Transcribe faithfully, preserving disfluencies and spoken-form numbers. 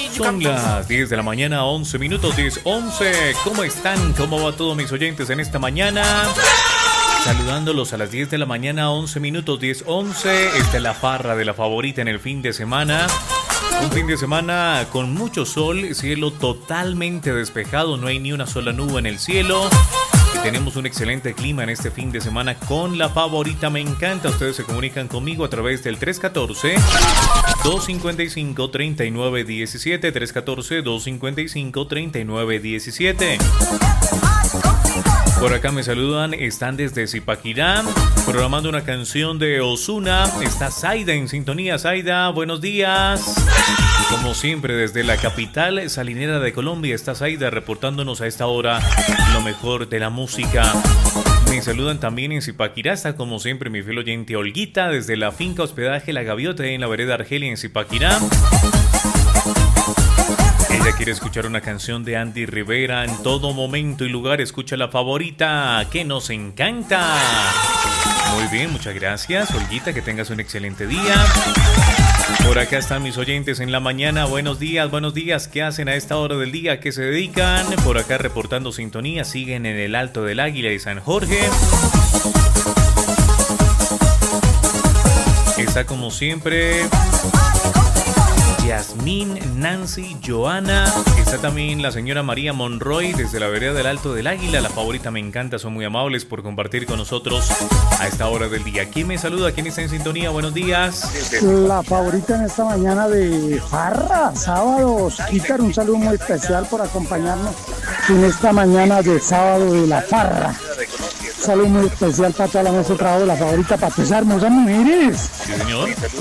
Son las diez de la mañana, once minutos, diez, once. ¿Cómo están? ¿Cómo va todos mis oyentes en esta mañana? Saludándolos a las diez de la mañana, once minutos, diez, once. Esta es la farra de la favorita en el fin de semana. Un fin de semana con mucho sol, cielo totalmente despejado, no hay ni una sola nube en el cielo. Y tenemos un excelente clima en este fin de semana con la favorita. Me encanta. Ustedes se comunican conmigo a través del tres uno cuatro, dos cinco cinco, tres nueve uno siete, tres uno cuatro, dos cinco cinco, tres nueve uno siete. Por acá me saludan, están desde Zipaquirá, programando una canción de Ozuna. Está Zaida en sintonía. Zaida, buenos días. Como siempre, desde la capital salinera de Colombia, está Zaida reportándonos a esta hora lo mejor de la música. Me saludan también en Zipaquirá, está como siempre mi fiel oyente Olguita, desde la finca hospedaje La Gaviota en la vereda Argelia en Zipaquirá. Ella quiere escuchar una canción de Andy Rivera. En todo momento y lugar escucha la favorita que nos encanta. Muy bien, muchas gracias, Olguita, que tengas un excelente día. Por acá están mis oyentes en la mañana. Buenos días, buenos días. ¿Qué hacen a esta hora del día? ¿A qué se dedican? Por acá reportando sintonía. Siguen en el Alto del Águila y San Jorge. Está como siempre Yasmín, Nancy, Joana. Está también la señora María Monroy desde la vereda del Alto del Águila. La favorita me encanta, son muy amables por compartir con nosotros a esta hora del día. ¿Quién me saluda? ¿Quién está en sintonía? Buenos días. La favorita en esta mañana de farra, sábados. Osquitar, un saludo muy especial por acompañarnos en esta mañana de sábado de la farra. Un saludo muy especial para toda la mesa de trabajo de la favorita, para tus hermosas mujeres. Sí, señor.